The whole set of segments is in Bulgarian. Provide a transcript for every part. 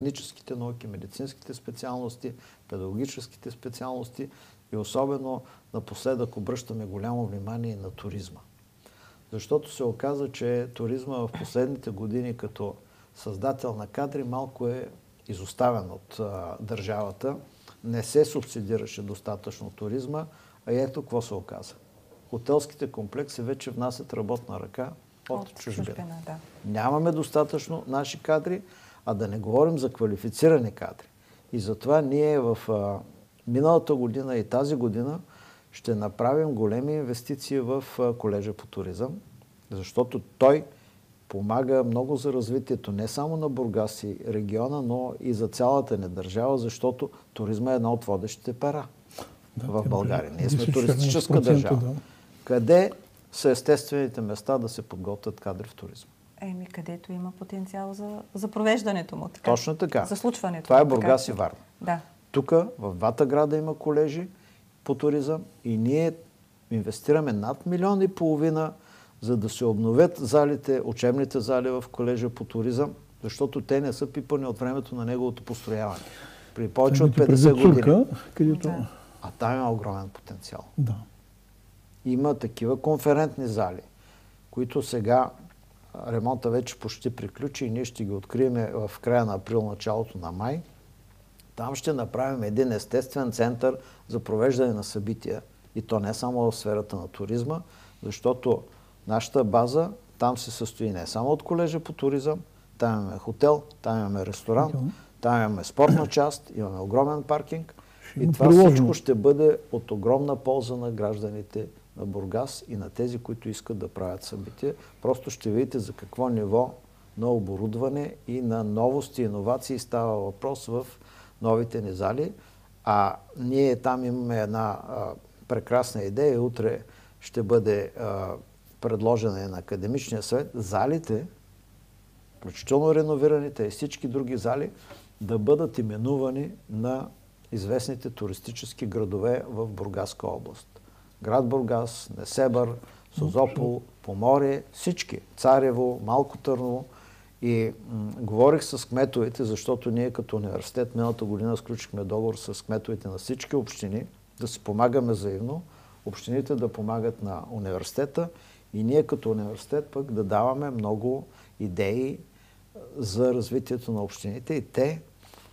техническите науки, медицинските специалности, педагогическите специалности и особено напоследък обръщаме голямо внимание на туризма. Защото се оказа, че туризма в последните години като създател на кадри малко е изоставен от държавата. Не се субсидираше достатъчно туризма, а ето какво се оказа. Хотелските комплекси вече внасят работна ръка от чужбина. Да. Нямаме достатъчно наши кадри, а да не говорим за квалифицирани кадри. И затова ние в миналата година и тази година ще направим големи инвестиции в колежа по туризъм, защото той помага много за развитието не само на Бургас и региона, но и за цялата ни държава, защото туризма е една от водещите пера в България. Ние сме туристическа държава. Да. Къде са естествените места да се подготвят кадри в туризма? Където има потенциал за провеждането му. Така, точно така. За случването. Това е Бургас и Варна. Да. Тук в двата града има колежи по туризъм и ние инвестираме над 1,5 милиона, за да се обновят залите, учебните зали в колежа по туризъм, защото те не са пипани от времето на неговото построяване. При повече от 50 години. Да. А там има огромен потенциал. Да. Има такива конферентни зали, които сега ремонта вече почти приключи и ние ще ги открием в края на април, началото на май. Там ще направим един естествен център за провеждане на събития. И то не само в сферата на туризма, защото нашата база там се състои не само от колежа по туризъм, там имаме хотел, там имаме ресторант, там имаме спортна част, имаме огромен паркинг. И това всичко ще бъде от огромна полза на гражданите на Бургас и на тези, които искат да правят събития. Просто ще видите за какво ниво на оборудване и на новости и иновации става въпрос в новите ни зали. А ние там имаме една прекрасна идея. Утре ще бъде предложена на Академичния съвет залите, включително реновираните и всички други зали, да бъдат именувани на известните туристически градове в Бургаска област. Град Бургас, Несебър, Созопол, Поморие, всички. Царево, Малко Търново. И говорих с кметовете, защото ние като университет миналата година сключихме договор с кметовете на всички общини, да си помагаме взаимно, общините да помагат на университета и ние като университет пък да даваме много идеи за развитието на общините. И те,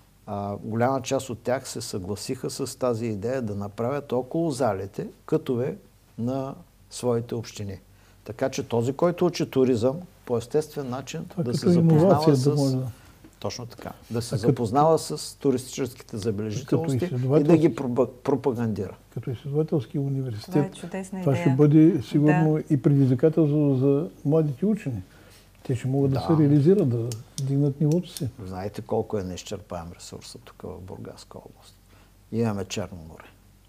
голяма част от тях се съгласиха с тази идея да направят около залите кътове на своите общини. Така че този, който учи туризъм, по естествен начин да се запознава с... Точно така. Да се запознава с туристическите забележителности и да ги пропагандира. Като изследователски университет, това ще бъде сигурно и предизвикателство за младите учени. Те ще могат да се реализират, да дигнат нивото си. Знаете колко е неизчерпаем ресурсът тук в Бургаска област. Имаме Черно море.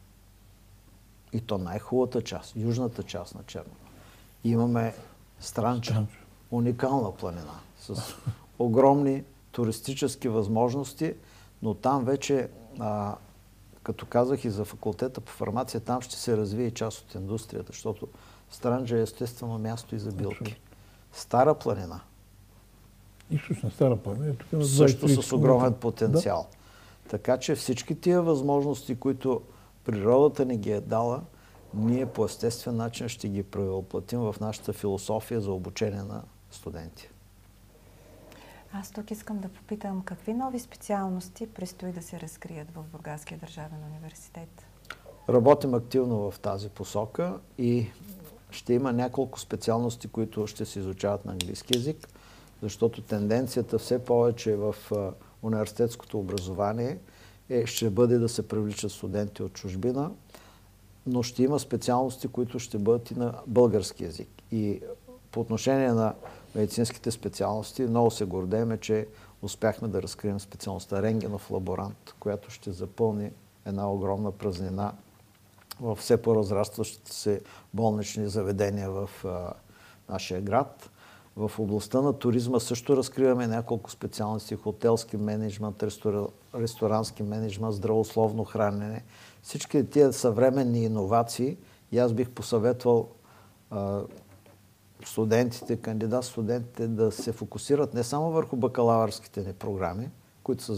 И то най-хубавата част, южната част на Черно море. Имаме Странча, уникална планина, с огромни туристически възможности, но там вече, като казах и за факултета по фармация, там ще се развие и част от индустрията, защото Странджа е естествено място и за билки. Стара планина. Източна Стара планина. Също с огромен потенциал. Да. Така че всички тия възможности, които природата ни ги е дала, ние по естествен начин ще ги превъплатим в нашата философия за обучение на студенти. Аз тук искам да попитам какви нови специалности предстои да се разкрият в Бургаския държавен университет? Работим активно в тази посока и ще има няколко специалности, които ще се изучават на английски език, защото тенденцията все повече в университетското образование ще бъде да се привличат студенти от чужбина, но ще има специалности, които ще бъдат и на български език. И по отношение на медицинските специалности, много се гордеем, че успяхме да разкрием специалността рентгенов лаборант, която ще запълни една огромна празнина в все по-разрастващите се болнични заведения в нашия град. В областта на туризма също разкриваме няколко специалности: хотелски мениджмънт, ресторански мениджмънт, здравословно хранене. Всички тия съвременни иновации, и аз бих посъветвал студентите, кандидат-студентите да се фокусират не само върху бакалавърските ни програми, които са